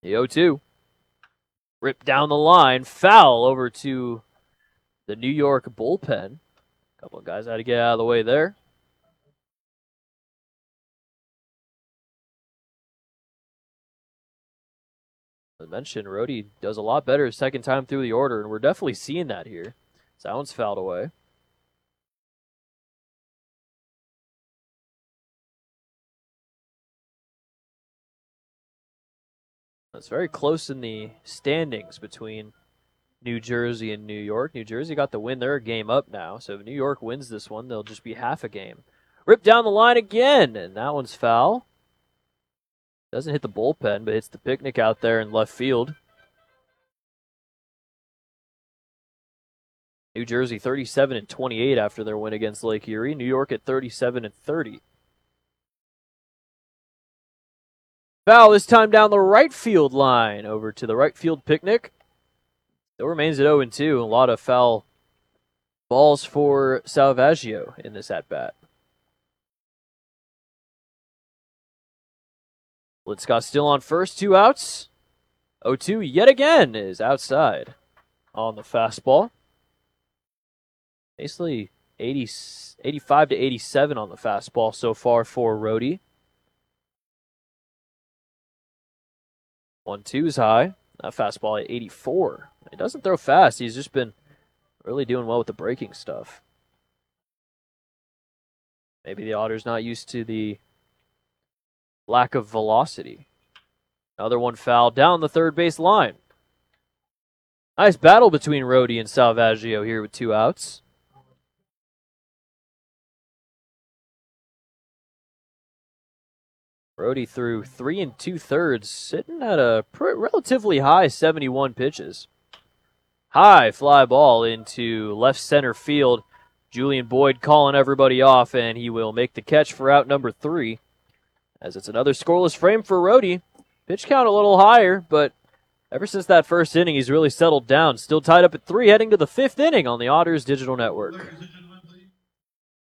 The 0-2. Ripped down the line. Foul over to the New York bullpen. A couple of guys had to get out of the way there. As mentioned, Rhodey does a lot better his second time through the order, and we're definitely seeing that here. So that one's fouled away. It's very close in the standings between New Jersey and New York. New Jersey got the win. They're a game up now. So if New York wins this one, they'll just be half a game. Ripped down the line again, and that one's foul. Doesn't hit the bullpen, but hits the picnic out there in left field. New Jersey 37-28 after their win against Lake Erie. New York at 37-30. Foul this time down the right field line over to the right field picnic. Still remains at 0-2. A lot of foul balls for Salvaggio in this at-bat. Blitzcott still on first, 2 outs. 0-2 yet again is outside on the fastball. Basically 85-87 on the fastball so far for Rhodey. 1-2 is high. That fastball at 84. He doesn't throw fast. He's just been really doing well with the breaking stuff. Maybe the Otter's not used to the lack of velocity. Another one foul down the third base line. Nice battle between Rhodey and Salvaggio here with 2 outs. Rhodey threw 3 2/3, sitting at a relatively high 71 pitches. High fly ball into left center field. Julian Boyd calling everybody off, and he will make the catch for out number 3. As it's another scoreless frame for Rhodey. Pitch count a little higher, but ever since that first inning, he's really settled down. Still tied up at 3, heading to the 5th inning on the Otters Digital Network.